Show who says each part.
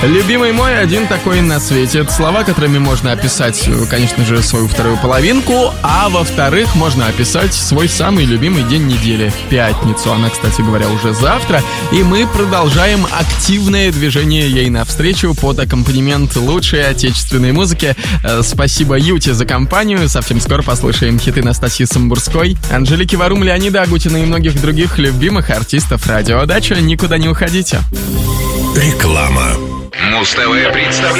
Speaker 1: Любимый мой один такой на свете. Это слова, которыми можно описать, конечно же, свою вторую половинку, а во-вторых, можно описать свой самый любимый день недели — пятницу. Она, кстати говоря, уже завтра, и мы продолжаем активное движение ей навстречу под аккомпанемент лучшей отечественной музыки. Спасибо Юте за компанию. Совсем скоро послушаем хиты Настасьи Самбурской, Анжелики Варум, Леонида Агутина и многих других любимых артистов радио. Дача, никуда не уходите.
Speaker 2: Реклама.
Speaker 3: Муз ТВ представляет